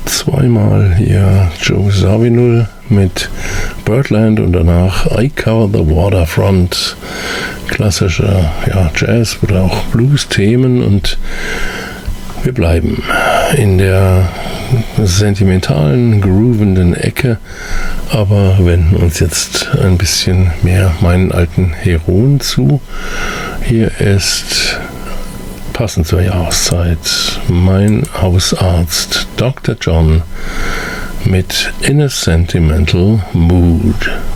Zweimal hier Joe Zawinul mit Birdland und danach I Cover the Waterfront. Klassische Jazz- oder auch Blues-Themen, und wir bleiben in der sentimentalen, groovenden Ecke, aber wenden uns jetzt ein bisschen mehr meinen alten Heroen zu. Hier ist, passend zur Jahreszeit, mein Hausarzt Dr. John mit In a Sentimental Mood.